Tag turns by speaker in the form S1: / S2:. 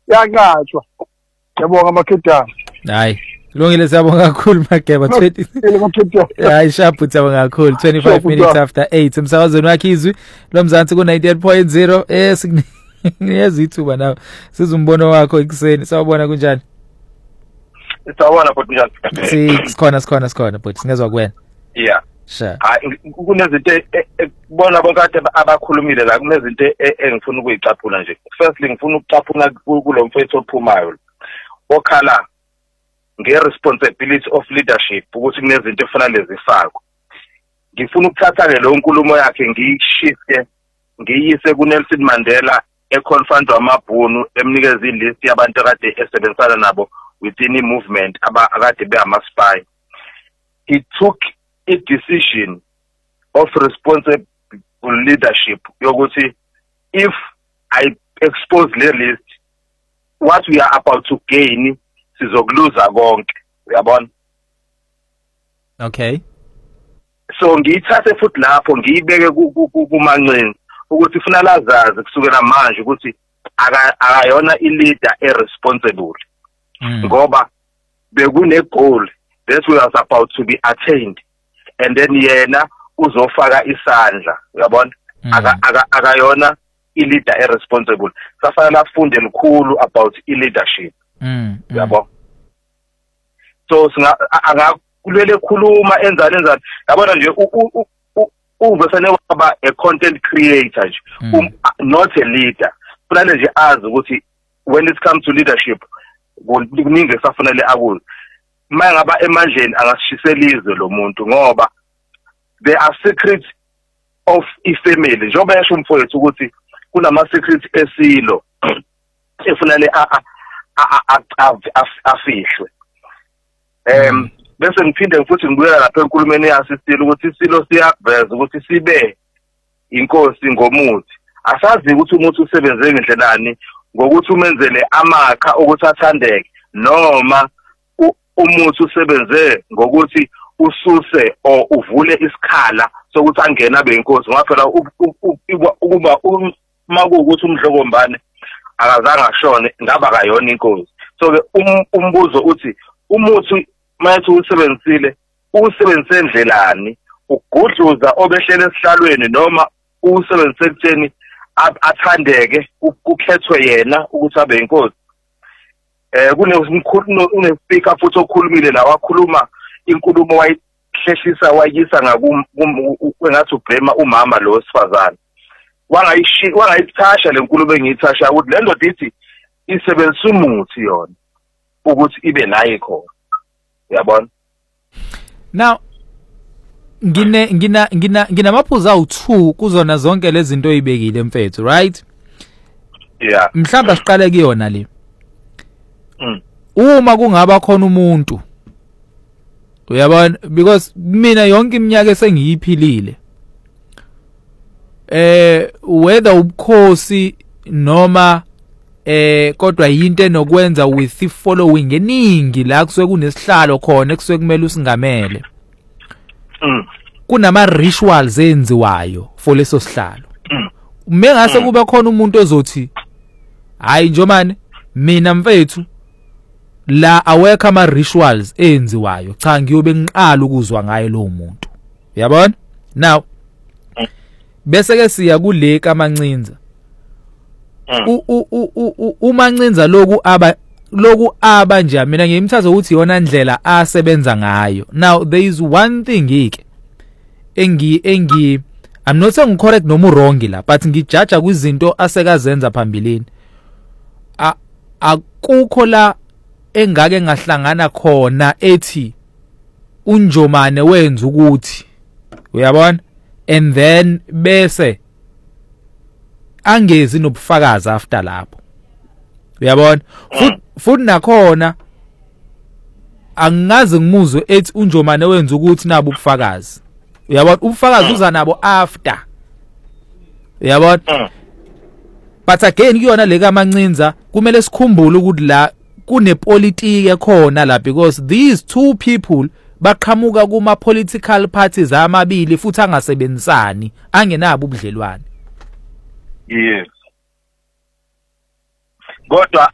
S1: yanqatshwa. Yabonga Makhedana.
S2: Hayi kulungile siyabonga kakhulu Mageba 20 hayi sharp siyabonga kakhulu 25 minutes after 8 emsakazweni wakhe izwi lomzansi ku 98.0 niyazithuba nawe sizumbono wakho ekseni sawubona kunjani
S3: Sawubona futhi njani
S2: sikhona but singezwe kuwena
S3: yeah
S2: sure
S3: kunezinto bona bonkade abakhulumile la kunezinto engifuna ukuyicaphula nje firstly ngifuna ukucaphula kulo mfethu ophumayo okhala nge-responsibility of leadership ukuthi kunezinto efanele zifakwe. Ngifuna ukuthatha-ke lo nkulumo yakhe ngiyishifte ngiyise kuNelson Mandela econfront wamabhunu emnikeza ilist yabantu akade esebenzisana nabo within i-movement akade be-ama-spy. He took a decision of responsible leadership yokuthi if I expose the list, what we are about to gain sizokuluza konke uyabona.
S2: Okay,
S3: so ngiyithathe futhi lapho ngiyibeke kumanqeni ukuthi ufuna lazazi kusukela manje ukuthi akayona i-leader irresponsible ngoba bekune goal that was about to be attained and then yena uzofaka isandla uyabona. Akayona i-leader irresponsible safanele afunde lukhulu about i-leadership yabo. So angakulele khuluma enzani yabona nje uvesane waba a content creator nje not a leader. Kufanele nje azi ukuthi when it comes to leadership kuningi safanele akuze mangaba emandleni angasishisela izwe lo muntu ngoba there are secrets of ifamily njengoba yasho umfowethu ukuthi kunama secrets esilo efanele afihlwe. Bese ngiphinde futhi ngibuyela lapha enkulumeni yasisilo ukuthi isilo siyaveza ukuthi sibe inkosi ngomuthi. Asazi ukuthi umuntu usebenze ngendlelani ngokuthi umenzele amakha ukuthi athandeke noma umuthi usebenze ngokuthi ususe or uvule isikhala sokuthi angena abe inkosi ngoba phela ukuba makuwukuthi umdlokombane akazange ashone ngaba akayona inkosi. So ke umbuzo uthi umuthi mayethi usebenzisile usebenzise endlelani ugudluza obehlele esihlalweni noma usebenzise ekutheni athandeke kukhethwe yena ukuthi abe inkosi. Kune speaker futhi okhulumile la wakhuluma inkulumo wayihlehlisa wayisa ngathi ublema umama lo sifazane wangayithasha lenkulumo engiyithasha ukuthi le ndoda ithi isebenzisa umuthi yona ukuthi ibe naye khona uyabona.
S2: Now nginamaphuzu awu2 kuzona zonke lezi zinto oyibekile mfethu right
S3: yeah
S2: mhlamba siqale kuyona le uma kungaba khona umuntu uyabona because mina yonke iminyaka esengiyiphilile whether ubukhosi noma kodwa into enokwenza with the following eningi la kusuke kunesihlalo khona ekusuke kumele usingamele kunama rituals enziwayo for leso sihlalo. Mengase kube khona umuntu ozothi hayi njomane mina mfethu la awekho ama rituals enziwayo cha ngiyobe ngiqala ukuzwa ngaye lo muntu uyabona. Now bese ke siya kule kaMancinza uMancinza loku aba nje mina ngiyimthatha ukuthi yona ndlela asebenza ngayo. Now there is one thing engi I'm not saying correct noma wrong la but ngijudge kwizinto asekazenza phambilini akukho la engake ngahlangana khona ethi uNjomane wenza ukuthi uyabona and then bese angezi nobufakazi after lapho uyabona futhi nakhona angaze ngimuzwe ethi uNjomane wenza ukuthi nabo ubufakazi uyabona ubufakazi uza nabo after uyabona. But again kuyona le kaMancinza kumele sikhumbule ukuthi la kunepolitiki ekhona la because these two people baqhamuka kuma political parties amabili futhi angasebenzisani angenabo ubudlelwane.
S3: Yes. Kodwa